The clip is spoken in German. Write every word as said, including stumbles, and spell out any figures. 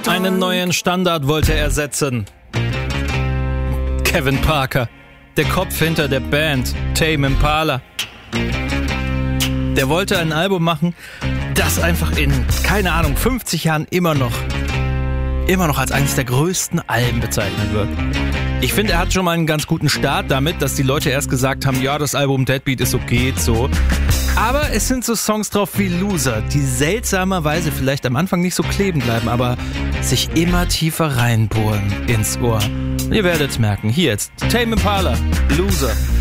Einen neuen Standard wollte er setzen. Kevin Parker, der Kopf hinter der Band Tame Impala. Der wollte ein Album machen, das einfach in, keine Ahnung, fünfzig Jahren immer noch, immer noch als eines der größten Alben bezeichnet wird. Ich finde, er hat schon mal einen ganz guten Start damit, dass die Leute erst gesagt haben, ja, das Album Deadbeat ist okay, so. Aber es sind so Songs drauf wie Loser, die seltsamerweise vielleicht am Anfang nicht so kleben bleiben, aber sich immer tiefer reinbohren ins Ohr. Ihr werdet merken, hier jetzt Tame Impala, Loser.